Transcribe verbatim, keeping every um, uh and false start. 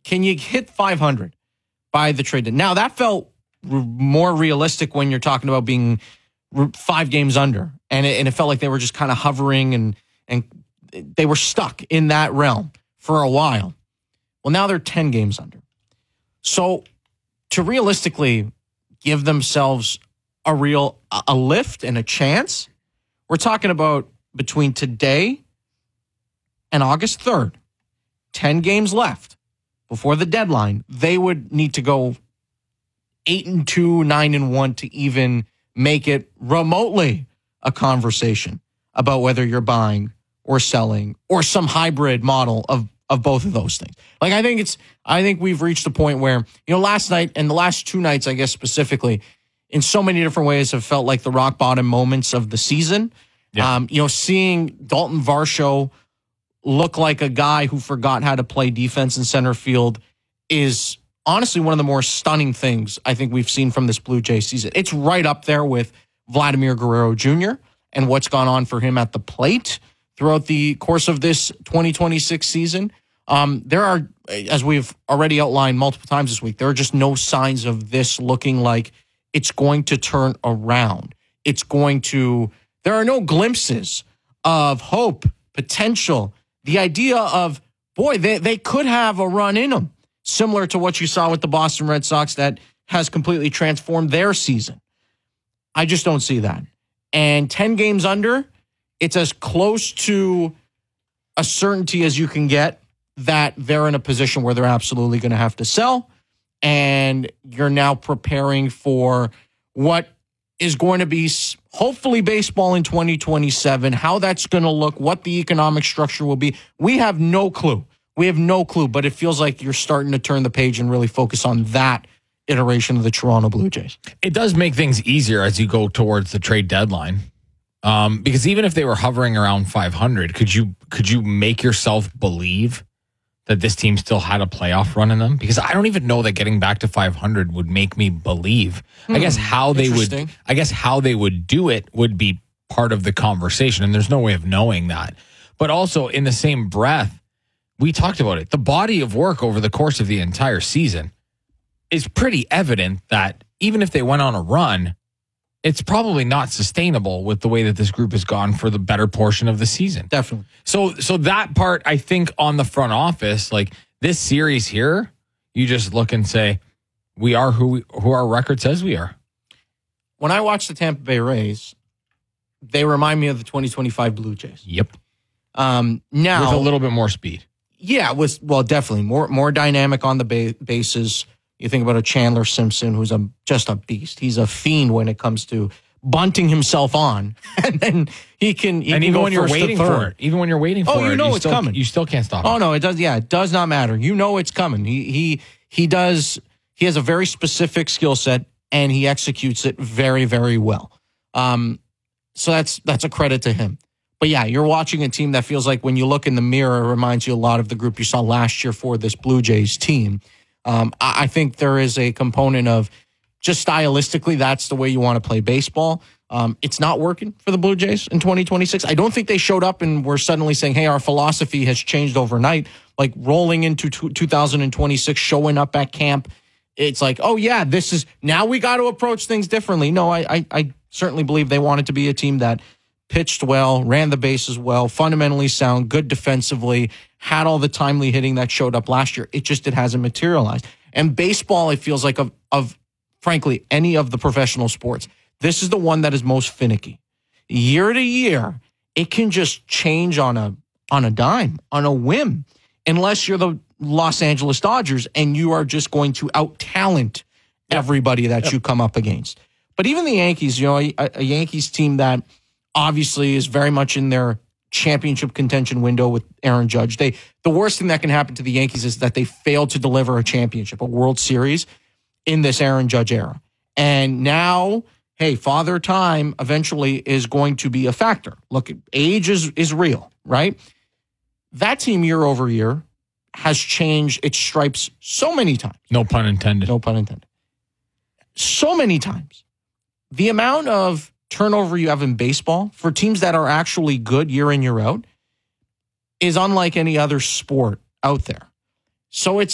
can you hit five hundred by the trade deadline? Now, that felt r- more realistic when you're talking about being r- five games under. And it, and it felt like they were just kind of hovering and and they were stuck in that realm for a while. Well, now they're ten games under. So to realistically give themselves a real a lift and a chance, we're talking about between today and August third, ten games left before the deadline. They would need to go eight and two, nine and one to even make it remotely a conversation about whether you're buying or selling or some hybrid model of, of both of those things. Like, I think it's, I think we've reached a point where, you know, last night and the last two nights, I guess specifically, in so many different ways have felt like the rock bottom moments of the season. Yeah. Um, you know, seeing Dalton Varsho look like a guy who forgot how to play defense in center field is honestly one of the more stunning things I think we've seen from this Blue Jays season. It's right up there with Vladimir Guerrero Junior and what's gone on for him at the plate throughout the course of this twenty twenty-six season. Um, there are, as we've already outlined multiple times this week, there are just no signs of this looking like it's going to turn around. It's going to, there are no glimpses of hope, potential, the idea of, boy, they, they could have a run in them, similar to what you saw with the Boston Red Sox that has completely transformed their season. I just don't see that. And ten games under, it's as close to a certainty as you can get that they're in a position where they're absolutely going to have to sell. And you're now preparing for what is going to be hopefully baseball in twenty twenty-seven, how that's going to look, what the economic structure will be. We have no clue. We have no clue, but it feels like you're starting to turn the page and really focus on that iteration of the Toronto Blue Jays. It does make things easier as you go towards the trade deadline. Um, because even if they were hovering around five hundred, could you could you make yourself believe that this team still had a playoff run in them? Because I don't even know that getting back to five hundred would make me believe. Hmm, I guess how they would I guess how they would do it would be part of the conversation, and there's no way of knowing that. But also in the same breath, we talked about it. The body of work over the course of the entire season is pretty evident that even if they went on a run, it's probably not sustainable with the way that this group has gone for the better portion of the season. Definitely. So so that part, I think, on the front office, like this series here, you just look and say, we are who we, who our record says we are. When I watch the Tampa Bay Rays, they remind me of the twenty twenty-five Blue Jays. Yep. Um, now, with a little bit more speed. Yeah, it was, well, definitely more more dynamic on the ba- bases. You think about a Chandler Simpson, who's a just a beast. He's a fiend when it comes to bunting himself on, and then he can. He and can even go when you're waiting for it, even when you're waiting for it, oh, you know you it's still, coming. You still can't stop. Oh it. no, it does. Yeah, it does not matter. You know it's coming. He he he does. He has a very specific skill set, and he executes it very very well. Um, so that's that's a credit to him. But yeah, you're watching a team that feels like when you look in the mirror, it reminds you a lot of the group you saw last year for this Blue Jays team. Um, I, I think there is a component of just stylistically, that's the way you want to play baseball. Um, it's not working for the Blue Jays in twenty twenty-six. I don't think they showed up and were suddenly saying, hey, our philosophy has changed overnight. Like rolling into two thousand twenty-six, showing up at camp. It's like, oh, yeah, this is now we got to approach things differently. No, I, I, I certainly believe they wanted to be a team that pitched well, ran the bases well, fundamentally sound, good defensively, had all the timely hitting that showed up last year. It just, it hasn't materialized. And baseball, it feels like of, of frankly, any of the professional sports, this is the one that is most finicky. Year to year, it can just change on a on a dime, on a whim, unless you're the Los Angeles Dodgers and you are just going to out-talent everybody that yep. you come up against. But even the Yankees, you know, a, a Yankees team that obviously is very much in their championship contention window with Aaron Judge. They the worst thing that can happen to the Yankees is that they fail to deliver a championship, a World Series in this Aaron Judge era. And now, hey, Father Time eventually is going to be a factor. Look, age is is real, right? That team year over year has changed its stripes so many times. No pun intended. No pun intended. So many times. The amount of turnover you have in baseball for teams that are actually good year in, year out is unlike any other sport out there. So it's